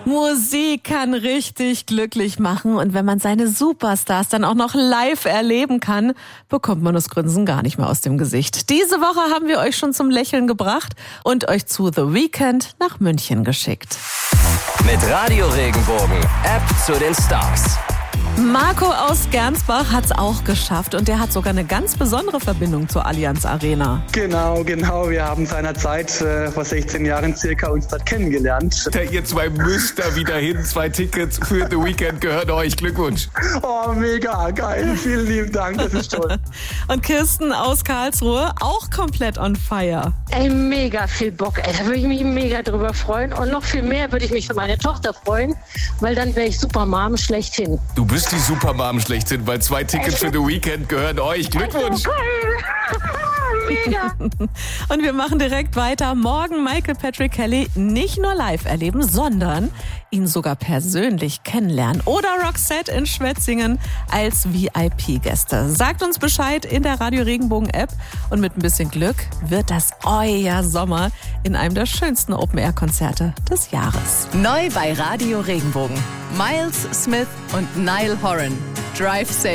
Musik kann richtig glücklich machen und wenn man seine Superstars dann auch noch live erleben kann, bekommt man das Grinsen gar nicht mehr aus dem Gesicht. Diese Woche haben wir euch schon zum Lächeln gebracht und euch zu The Weeknd nach München geschickt. Mit Radio Regenbogen, App zu den Stars. Marco aus Gernsbach hat's auch geschafft und der hat sogar eine ganz besondere Verbindung zur Allianz Arena. Genau. Wir haben seinerzeit vor 16 Jahren circa uns dort kennengelernt. Ihr zwei müsst da wieder hin. 2 Tickets für The Weeknd gehören euch. Glückwunsch. Oh, mega geil. Vielen lieben Dank, das ist toll. Und Kirsten aus Karlsruhe auch komplett on fire. Ey, mega viel Bock. Ey, da würde ich mich mega drüber freuen. Und noch viel mehr würde ich mich für meine Tochter freuen, weil dann wäre ich Supermom schlechthin. Du bist die Supermom schlechthin, weil 2 Tickets für The Weeknd gehören euch. Glückwunsch. Mega. Und wir machen direkt weiter. Morgen Michael Patrick Kelly nicht nur live erleben, sondern ihn sogar persönlich kennenlernen. Oder Roxette in Schwetzingen als VIP-Gäste. Sagt uns Bescheid in der Radio Regenbogen App und mit ein bisschen Glück wird das euer Sommer in einem der schönsten Open-Air-Konzerte des Jahres. Neu bei Radio Regenbogen. Miles Smith und Niall Horan. Drive safe.